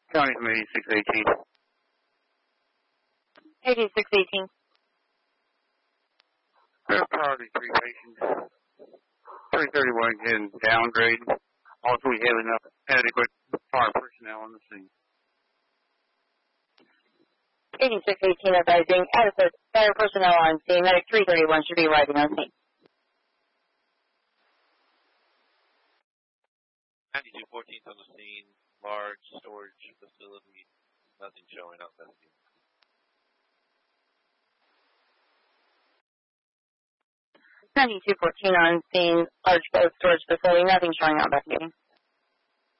County from 8618. 8618. Priority 3 patients. 331 can downgrade. Also, we have enough adequate fire personnel on the scene. 8618 advising adequate fire personnel on scene. Medic 331 should be arriving on scene. 9214 on the scene. Large storage facility. Nothing showing up. 9214 on scene. Large storage facility. Nothing showing up. Investigating.